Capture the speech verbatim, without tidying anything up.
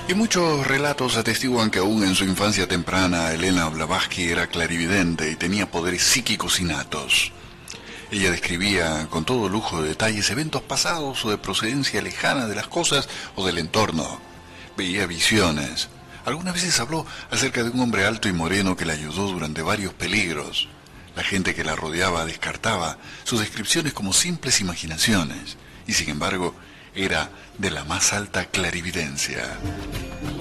Y muchos relatos atestiguan que aún en su infancia temprana Elena Blavatsky era clarividente y tenía poderes psíquicos innatos. Ella describía con todo lujo de detalles eventos pasados o de procedencia lejana de las cosas o del entorno. Veía visiones. Algunas veces habló acerca de un hombre alto y moreno que la ayudó durante varios peligros. La gente que la rodeaba descartaba sus descripciones como simples imaginaciones, y sin embargo era de la más alta clarividencia.